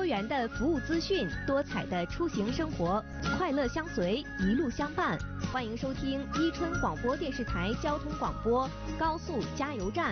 元的服务资讯，多彩的出行生活，快乐相随，一路相伴。欢迎收听伊春广播电视台交通广播高速加油站。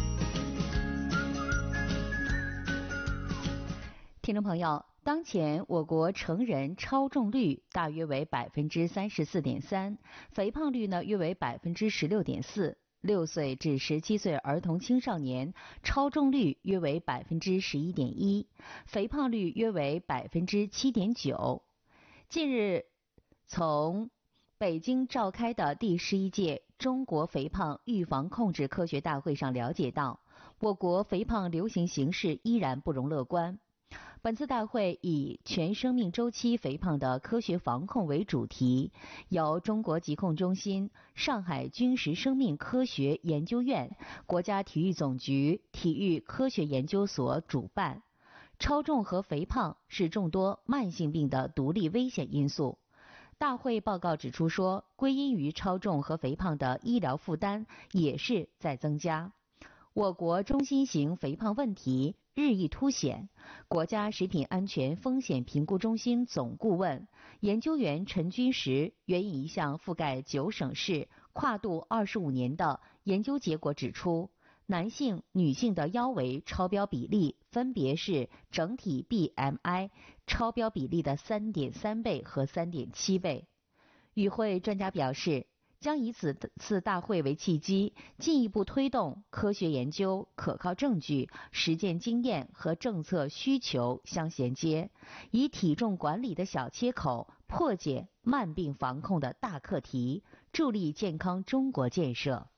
听众朋友，当前我国成人超重率大约为34.3%，肥胖率呢约为16.4%，6岁至17岁儿童青少年超重率约为11.1%，肥胖率约为7.9%。近日，从北京召开的第11届中国肥胖预防控制科学大会上了解到，我国肥胖流行形势依然不容乐观。本次大会以全生命周期肥胖的科学防控为主题，由中国疾控中心、上海军事生命科学研究院、国家体育总局体育科学研究所主办。超重和肥胖是众多慢性病的独立危险因素。大会报告指出说，归因于超重和肥胖的医疗负担也是在增加。我国中心型肥胖问题日益凸显。国家食品安全风险评估中心总顾问、研究员陈军实援引一项覆盖9省市、跨度25年的研究结果指出，男性、女性的腰围超标比例分别是整体 BMI 超标比例的3.3倍和3.7倍。与会专家表示，将以此次大会为契机，进一步推动科学研究、可靠证据、实践经验和政策需求相衔接，以体重管理的小切口破解慢病防控的大课题，助力健康中国建设。